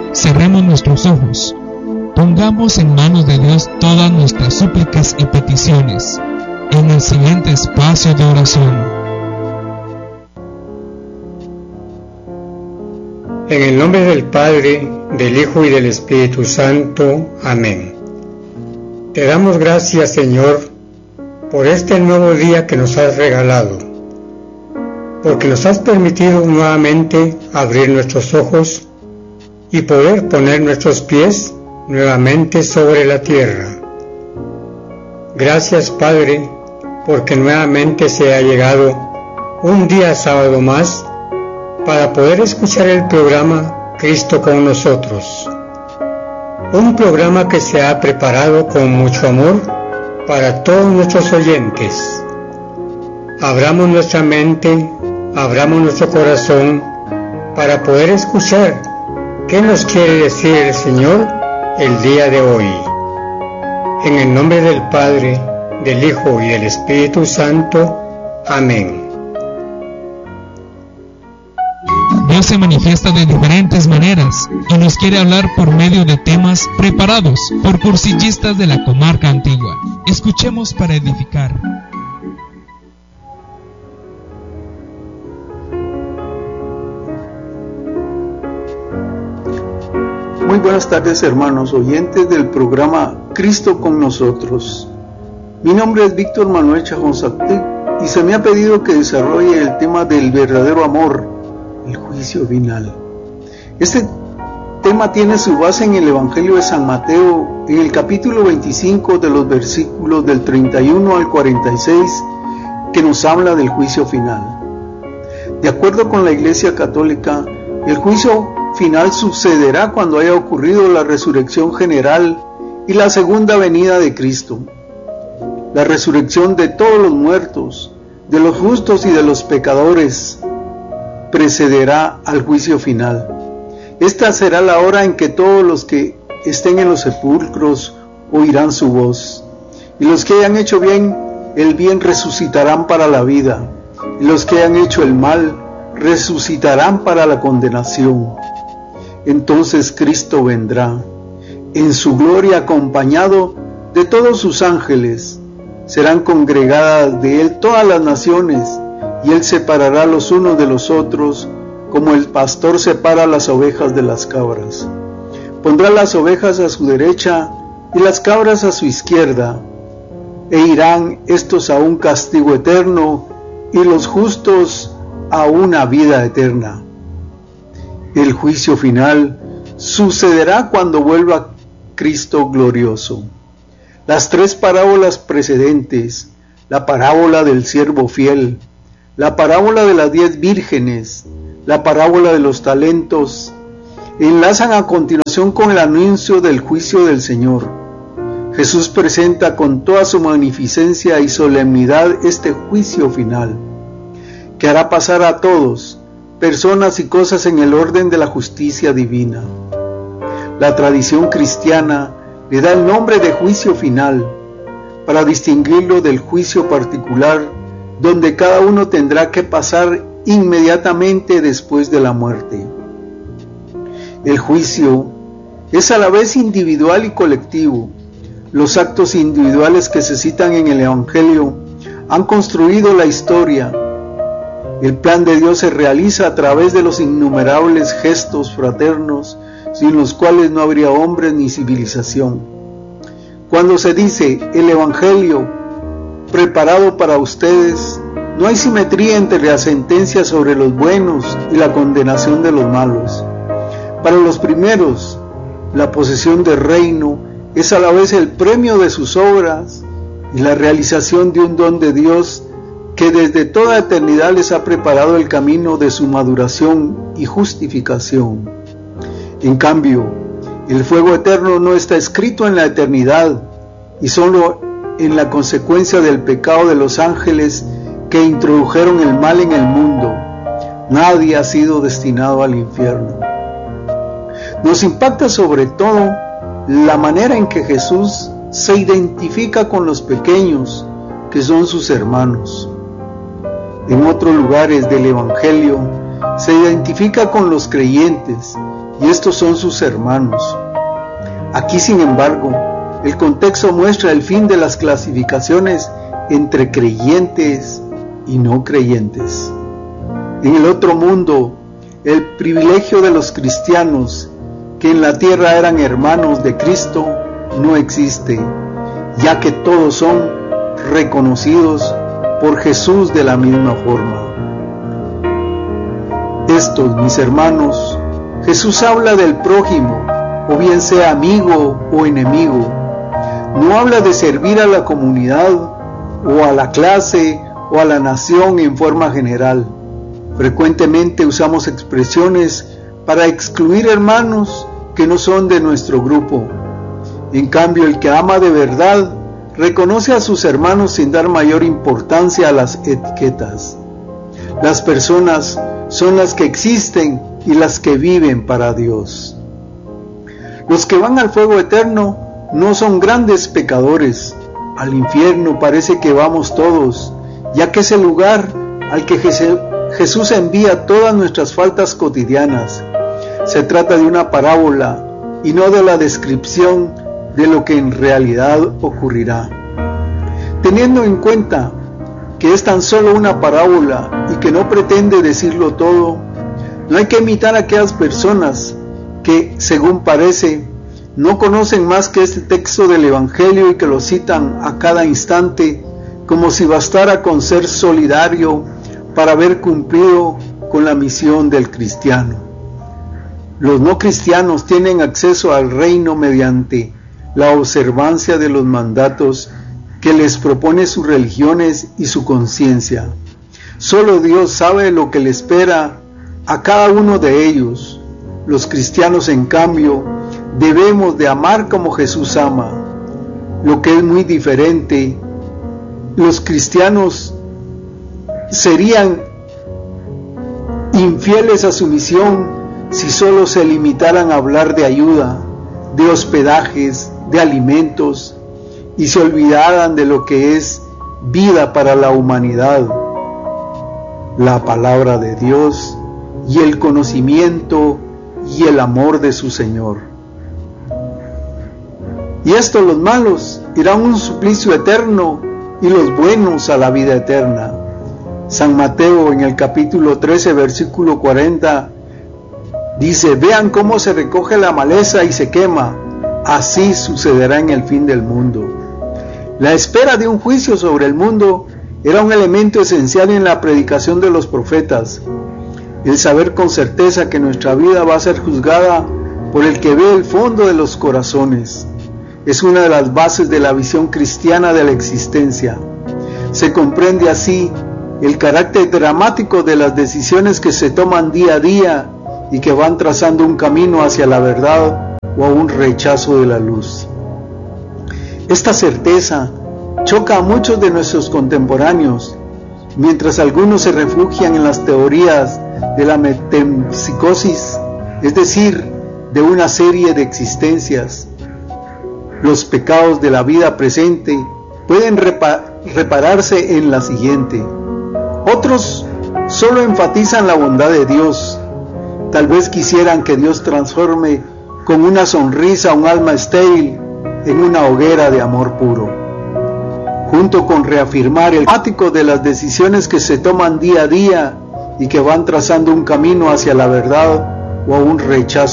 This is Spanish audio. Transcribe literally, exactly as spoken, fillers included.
cerremos nuestros ojos. Pongamos en manos de Dios todas nuestras súplicas y peticiones en el siguiente espacio de oración. En el nombre del Padre, del Hijo y del Espíritu Santo. Amén. Te damos gracias, Señor, por este nuevo día que nos has regalado, porque nos has permitido nuevamente abrir nuestros ojos y poder poner nuestros pies nuevamente sobre la tierra. Gracias, Padre, porque nuevamente se ha llegado un día sábado más para poder escuchar el programa Cristo con nosotros. Un programa que se ha preparado con mucho amor para todos nuestros oyentes. Abramos nuestra mente, abramos nuestro corazón para poder escuchar qué nos quiere decir el Señor el día de hoy. En el nombre del Padre, del Hijo y del Espíritu Santo. Amén. Dios se manifiesta de diferentes maneras y nos quiere hablar por medio de temas preparados por cursillistas de la comarca antigua. Escuchemos para edificar. Muy buenas tardes, hermanos oyentes del programa Cristo con nosotros. Mi nombre es Víctor Manuel Chajón Sacté y se me ha pedido que desarrolle el tema del verdadero amor, el juicio final. Este tema tiene su base en el Evangelio de San Mateo, en el capítulo veinticinco, de los versículos del treinta y uno al cuarenta y seis, que nos habla del juicio final. De acuerdo con la Iglesia Católica, el juicio final sucederá cuando haya ocurrido la resurrección general y la segunda venida de Cristo. La resurrección de todos los muertos, de los justos y de los pecadores, precederá al juicio final. Esta será la hora en que todos los que estén en los sepulcros oirán su voz, y los que hayan hecho bien, el bien resucitarán para la vida, y los que hayan hecho el mal, resucitarán para la condenación. Entonces Cristo vendrá, en su gloria acompañado de todos sus ángeles. Serán congregadas de él todas las naciones, y él separará los unos de los otros, como el pastor separa las ovejas de las cabras. Pondrá las ovejas a su derecha y las cabras a su izquierda, e irán estos a un castigo eterno y los justos a una vida eterna. El juicio final sucederá cuando vuelva Cristo glorioso. Las tres parábolas precedentes, la parábola del siervo fiel, la parábola de las diez vírgenes, la parábola de los talentos, enlazan a continuación con el anuncio del juicio del Señor. Jesús presenta con toda su magnificencia y solemnidad este juicio final, que hará pasar a todos, personas y cosas en el orden de la justicia divina. La tradición cristiana le da el nombre de juicio final, para distinguirlo del juicio particular, donde cada uno tendrá que pasar inmediatamente después de la muerte. El juicio es a la vez individual y colectivo. Los actos individuales que se citan en el Evangelio han construido la historia. El plan de Dios se realiza a través de los innumerables gestos fraternos, sin los cuales no habría hombres ni civilización. Cuando se dice el Evangelio preparado para ustedes, no hay simetría entre la sentencia sobre los buenos y la condenación de los malos. Para los primeros, la posesión del reino es a la vez el premio de sus obras y la realización de un don de Dios que desde toda eternidad les ha preparado el camino de su maduración y justificación. En cambio, el fuego eterno no está escrito en la eternidad y solo en la consecuencia del pecado de los ángeles que introdujeron el mal en el mundo. Nadie ha sido destinado al infierno. Nos impacta sobre todo la manera en que Jesús se identifica con los pequeños, que son sus hermanos. En otros lugares del Evangelio se identifica con los creyentes, y estos son sus hermanos. Aquí, sin embargo, el contexto muestra el fin de las clasificaciones entre creyentes y no creyentes. En el otro mundo, el privilegio de los cristianos, que en la tierra eran hermanos de Cristo, no existe, ya que todos son reconocidos por Jesús de la misma forma. Estos, mis hermanos, Jesús habla del prójimo, o bien sea amigo o enemigo. No habla de servir a la comunidad, o a la clase, o a la nación en forma general. Frecuentemente usamos expresiones para excluir hermanos que no son de nuestro grupo. En cambio, el que ama de verdad reconoce a sus hermanos sin dar mayor importancia a las etiquetas. Las personas son las que existen y las que viven para Dios. Los que van al fuego eterno no son grandes pecadores. Al infierno parece que vamos todos, ya que es el lugar al que Jesús envía todas nuestras faltas cotidianas. Se trata de una parábola y no de la descripción de lo que en realidad ocurrirá. Teniendo en cuenta que es tan solo una parábola y que no pretende decirlo todo, no hay que imitar a aquellas personas que, según parece, no conocen más que este texto del Evangelio y que lo citan a cada instante como si bastara con ser solidario para haber cumplido con la misión del cristiano. Los no cristianos tienen acceso al reino mediante la observancia de los mandatos que les propone sus religiones y su conciencia. Solo Dios sabe lo que le espera a cada uno de ellos. Los cristianos, en cambio, debemos de amar como Jesús ama, lo que es muy diferente. Los cristianos serían infieles a su misión si solo se limitaran a hablar de ayuda, de hospedajes, de alimentos, y se olvidaran de lo que es vida para la humanidad, la palabra de Dios y el conocimiento y el amor de su Señor. Y estos, los malos, irán a un suplicio eterno y los buenos a la vida eterna. San Mateo, en el capítulo trece, versículo cuarenta, dice: vean cómo se recoge la maleza y se quema, así sucederá en el fin del mundo. La espera de un juicio sobre el mundo era un elemento esencial en la predicación de los profetas. El saber con certeza que nuestra vida va a ser juzgada por el que ve el fondo de los corazones es una de las bases de la visión cristiana de la existencia. Se comprende así el carácter dramático de las decisiones que se toman día a día y que van trazando un camino hacia la verdad o a un rechazo de la luz. Esta certeza choca a muchos de nuestros contemporáneos, mientras algunos se refugian en las teorías de la metempsicosis, es decir, de una serie de existencias. Los pecados de la vida presente pueden repa- repararse en la siguiente. Otros solo enfatizan la bondad de Dios. Tal vez quisieran que Dios transforme con una sonrisa un alma estéril en una hoguera de amor puro. Junto con reafirmar el dramático de las decisiones que se toman día a día y que van trazando un camino hacia la verdad o a un rechazo